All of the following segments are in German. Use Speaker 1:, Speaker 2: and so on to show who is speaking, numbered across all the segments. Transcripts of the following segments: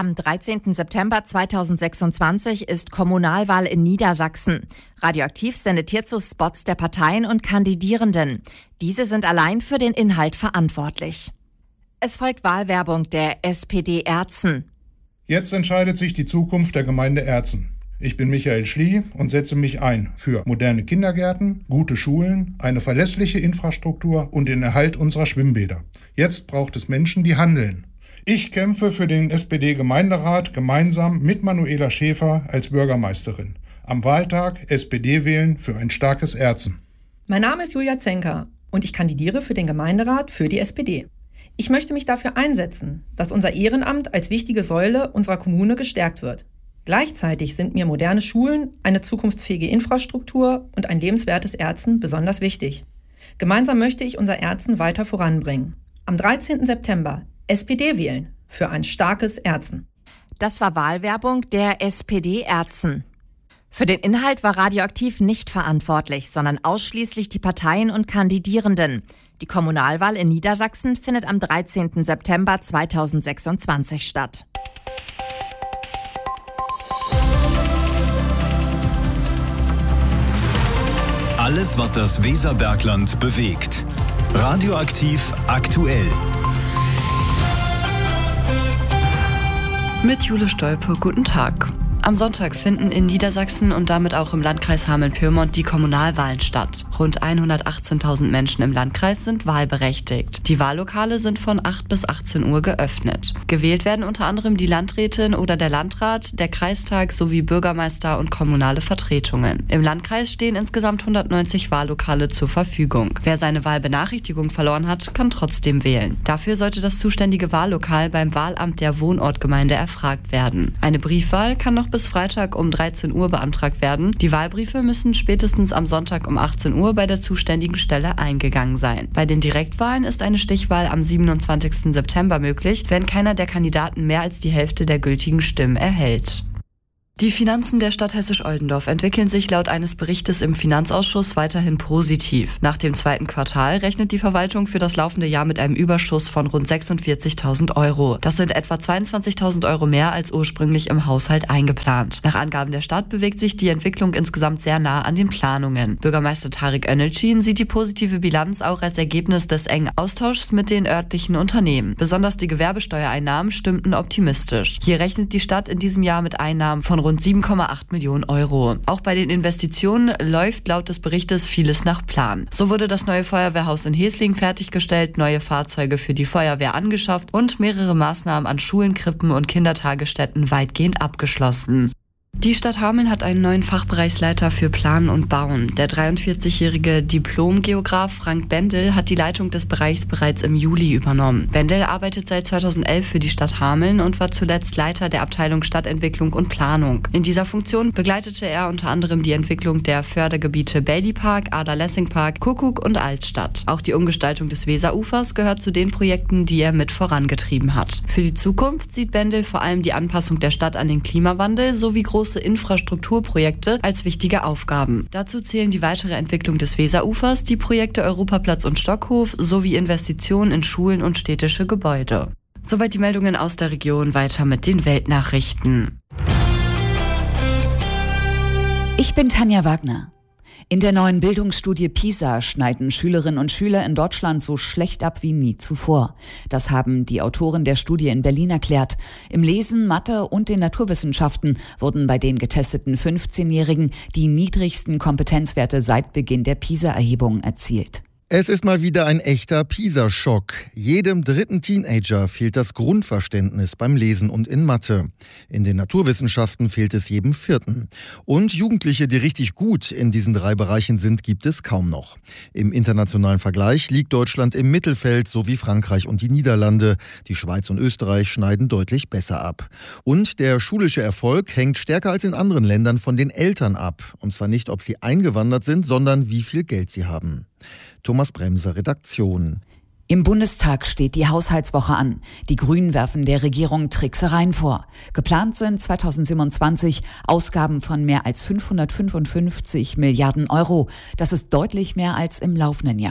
Speaker 1: Am 13. September 2026 ist Kommunalwahl in Niedersachsen. Radioaktiv sendet hierzu Spots der Parteien und Kandidierenden. Diese sind allein für den Inhalt verantwortlich. Es folgt Wahlwerbung der SPD Erzen.
Speaker 2: Jetzt entscheidet sich die Zukunft der Gemeinde Erzen. Ich bin Michael Schlie und setze mich ein für moderne Kindergärten, gute Schulen, eine verlässliche Infrastruktur und den Erhalt unserer Schwimmbäder. Jetzt braucht es Menschen, die handeln. Ich kämpfe für den SPD-Gemeinderat gemeinsam mit Manuela Schäfer als Bürgermeisterin. Am Wahltag SPD wählen für ein starkes Erzen.
Speaker 3: Mein Name ist Julia Zenker und ich kandidiere für den Gemeinderat für die SPD. Ich möchte mich dafür einsetzen, dass unser Ehrenamt als wichtige Säule unserer Kommune gestärkt wird. Gleichzeitig sind mir moderne Schulen, eine zukunftsfähige Infrastruktur und ein lebenswertes Erzen besonders wichtig. Gemeinsam möchte ich unser Erzen weiter voranbringen. Am 13. September SPD wählen für ein starkes Erzen.
Speaker 1: Das war Wahlwerbung der SPD Erzen. Für den Inhalt war Radioaktiv nicht verantwortlich, sondern ausschließlich die Parteien und Kandidierenden. Die Kommunalwahl in Niedersachsen findet am 13. September 2026 statt.
Speaker 4: Alles, was das Weserbergland bewegt. Radioaktiv aktuell.
Speaker 5: Mit Jule Stolpe, guten Tag. Am Sonntag finden in Niedersachsen und damit auch im Landkreis Hameln-Pyrmont die Kommunalwahlen statt. Rund 118.000 Menschen im Landkreis sind wahlberechtigt. Die Wahllokale sind von 8 bis 18 Uhr geöffnet. Gewählt werden unter anderem die Landrätin oder der Landrat, der Kreistag sowie Bürgermeister und kommunale Vertretungen. Im Landkreis stehen insgesamt 190 Wahllokale zur Verfügung. Wer seine Wahlbenachrichtigung verloren hat, kann trotzdem wählen. Dafür sollte das zuständige Wahllokal beim Wahlamt der Wohnortgemeinde erfragt werden. Eine Briefwahl kann noch bis Freitag um 13 Uhr beantragt werden. Die Wahlbriefe müssen spätestens am Sonntag um 18 Uhr bei der zuständigen Stelle eingegangen sein. Bei den Direktwahlen ist eine Stichwahl am 27. September möglich, wenn keiner der Kandidaten mehr als die Hälfte der gültigen Stimmen erhält. Die Finanzen der Stadt Hessisch-Oldendorf entwickeln sich laut eines Berichtes im Finanzausschuss weiterhin positiv. Nach dem zweiten Quartal rechnet die Verwaltung für das laufende Jahr mit einem Überschuss von rund 46.000 Euro. Das sind etwa 22.000 Euro mehr als ursprünglich im Haushalt eingeplant. Nach Angaben der Stadt bewegt sich die Entwicklung insgesamt sehr nah an den Planungen. Bürgermeister Tarek Önelcin sieht die positive Bilanz auch als Ergebnis des engen Austauschs mit den örtlichen Unternehmen. Besonders die Gewerbesteuereinnahmen stimmten optimistisch. Hier rechnet die Stadt in diesem Jahr mit Einnahmen von rund 7,8 Millionen Euro. Auch bei den Investitionen läuft laut des Berichtes vieles nach Plan. So wurde das neue Feuerwehrhaus in Heßling fertiggestellt, neue Fahrzeuge für die Feuerwehr angeschafft und mehrere Maßnahmen an Schulen, Krippen und Kindertagesstätten weitgehend abgeschlossen. Die Stadt Hameln hat einen neuen Fachbereichsleiter für Planen und Bauen. Der 43-jährige Diplom-Geograf Frank Bendel hat die Leitung des Bereichs bereits im Juli übernommen. Bendel arbeitet seit 2011 für die Stadt Hameln und war zuletzt Leiter der Abteilung Stadtentwicklung und Planung. In dieser Funktion begleitete er unter anderem die Entwicklung der Fördergebiete Bailey Park, Ader-Lessing Park, Kuckuck und Altstadt. Auch die Umgestaltung des Weserufers gehört zu den Projekten, die er mit vorangetrieben hat. Für die Zukunft sieht Bendel vor allem die Anpassung der Stadt an den Klimawandel sowie große Infrastrukturprojekte als wichtige Aufgaben. Dazu zählen die weitere Entwicklung des Weserufers, die Projekte Europaplatz und Stockhof sowie Investitionen in Schulen und städtische Gebäude. Soweit die Meldungen aus der Region, weiter mit den Weltnachrichten.
Speaker 6: Ich bin Tanja Wagner. In der neuen Bildungsstudie PISA schneiden Schülerinnen und Schüler in Deutschland so schlecht ab wie nie zuvor. Das haben die Autoren der Studie in Berlin erklärt. Im Lesen, Mathe und den Naturwissenschaften wurden bei den getesteten 15-Jährigen die niedrigsten Kompetenzwerte seit Beginn der PISA-Erhebung erzielt.
Speaker 7: Es ist mal wieder ein echter PISA-Schock. Jedem dritten Teenager fehlt das Grundverständnis beim Lesen und in Mathe. In den Naturwissenschaften fehlt es jedem vierten. Und Jugendliche, die richtig gut in diesen 3 Bereichen sind, gibt es kaum noch. Im internationalen Vergleich liegt Deutschland im Mittelfeld, so wie Frankreich und die Niederlande. Die Schweiz und Österreich schneiden deutlich besser ab. Und der schulische Erfolg hängt stärker als in anderen Ländern von den Eltern ab. Und zwar nicht, ob sie eingewandert sind, sondern wie viel Geld sie haben. Thomas Bremser, Redaktion.
Speaker 6: Im Bundestag steht die Haushaltswoche an. Die Grünen werfen der Regierung Tricksereien vor. Geplant sind 2027 Ausgaben von mehr als 555 Milliarden Euro. Das ist deutlich mehr als im laufenden Jahr.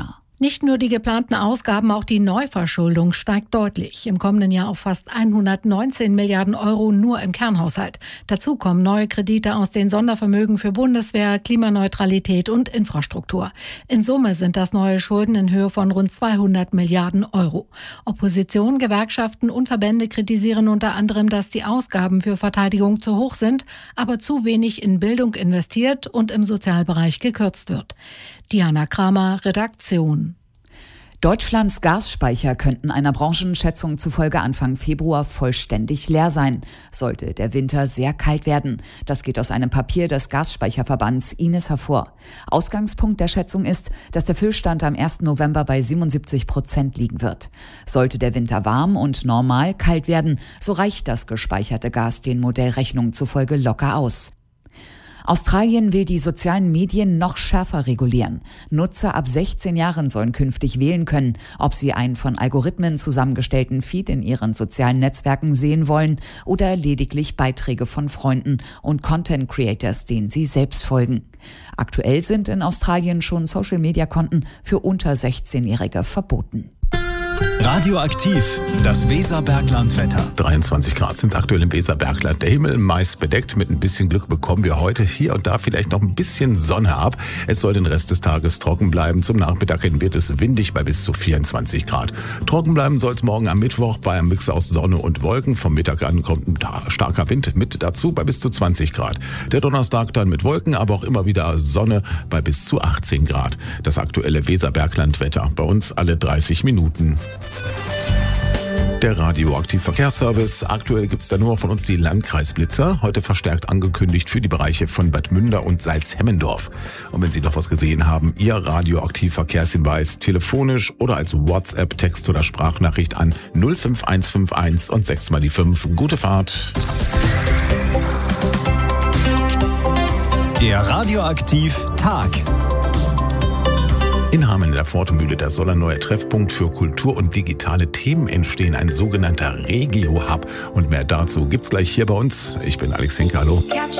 Speaker 8: Nicht nur die geplanten Ausgaben, auch die Neuverschuldung steigt deutlich. Im kommenden Jahr auf fast 119 Milliarden Euro nur im Kernhaushalt. Dazu kommen neue Kredite aus den Sondervermögen für Bundeswehr, Klimaneutralität und Infrastruktur. In Summe sind das neue Schulden in Höhe von rund 200 Milliarden Euro. Opposition, Gewerkschaften und Verbände kritisieren unter anderem, dass die Ausgaben für Verteidigung zu hoch sind, aber zu wenig in Bildung investiert und im Sozialbereich gekürzt wird. Diana Kramer, Redaktion.
Speaker 6: Deutschlands Gasspeicher könnten einer Branchenschätzung zufolge Anfang Februar vollständig leer sein, sollte der Winter sehr kalt werden. Das geht aus einem Papier des Gasspeicherverbands Ines hervor. Ausgangspunkt der Schätzung ist, dass der Füllstand am 1. November bei 77% liegen wird. Sollte der Winter warm und normal kalt werden, so reicht das gespeicherte Gas den Modellrechnungen zufolge locker aus. Australien will die sozialen Medien noch schärfer regulieren. Nutzer ab 16 Jahren sollen künftig wählen können, ob sie einen von Algorithmen zusammengestellten Feed in ihren sozialen Netzwerken sehen wollen oder lediglich Beiträge von Freunden und Content Creators, denen sie selbst folgen. Aktuell sind in Australien schon Social-Media-Konten für unter 16-Jährige verboten.
Speaker 4: Radioaktiv, das Weserbergland-Wetter.
Speaker 9: 23 Grad sind aktuell im Weserbergland. Der Himmel meist bedeckt. Mit ein bisschen Glück bekommen wir heute hier und da vielleicht noch ein bisschen Sonne ab. Es soll den Rest des Tages trocken bleiben. Zum Nachmittag hin wird es windig bei bis zu 24 Grad. Trocken bleiben soll es morgen am Mittwoch bei einem Mix aus Sonne und Wolken. Vom Mittag an kommt ein starker Wind mit dazu bei bis zu 20 Grad. Der Donnerstag dann mit Wolken, aber auch immer wieder Sonne bei bis zu 18 Grad. Das aktuelle Weserbergland-Wetter bei uns alle 30 Minuten. Der Radioaktiv-Verkehrsservice. Aktuell gibt es da nur von uns die Landkreisblitzer. Heute verstärkt angekündigt für die Bereiche von Bad Münder und Salzhemmendorf. Und wenn Sie noch was gesehen haben, Ihr Radioaktiv-Verkehrshinweis telefonisch oder als WhatsApp, Text- oder Sprachnachricht an 05151 und 6 mal die 5. Gute Fahrt.
Speaker 4: Der Radioaktiv-Tag.
Speaker 9: In Hameln in der Pfortemühle, da soll ein neuer Treffpunkt für Kultur- und digitale Themen entstehen, ein sogenannter Regio-Hub. Und mehr dazu gibt's gleich hier bei uns. Ich bin Alex Henke, hallo.